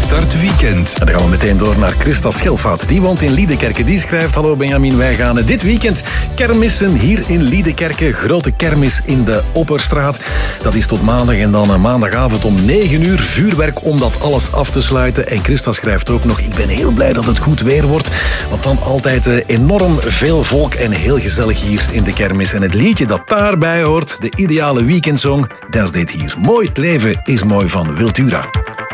Start Weekend. En dan gaan we meteen door naar Christa Schelfaat. Die woont in Liedekerke. Die schrijft: hallo Benjamin, wij gaan dit weekend kermissen hier in Liedekerke. Grote kermis in de Opperstraat. Dat is tot maandag en dan maandagavond om 9 uur. Vuurwerk om dat alles af te sluiten. En Christa schrijft ook nog: ik ben heel blij dat het goed weer wordt. Want dan altijd enorm veel volk en heel gezellig hier in de kermis. En het liedje dat daarbij hoort, de ideale weekendsong, dat is dit hier. Mooi het leven is mooi van Wiltura.